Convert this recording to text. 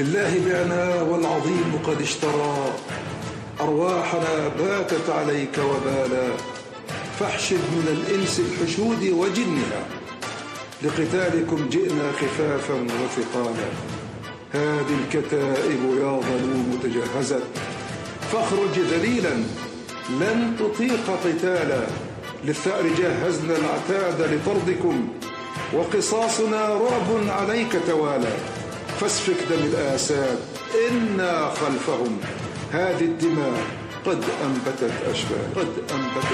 لله بعنا والعظيم قد اشترى، أرواحنا باتت عليك وبالا، فاحشد من الإنس الحشود وجنها، لقتالكم جئنا خفافا وثقالا. هذه الكتائب يا ظلوم تجهزت، فاخرج ذليلا لن تطيق قتالا. للثأر جهزنا العتاد لطردكم، وقصاصنا رعب عليك توالى. فاسفك دم الآساد إنا خلفهم، هذه الدماء قد أنبتت أشباه.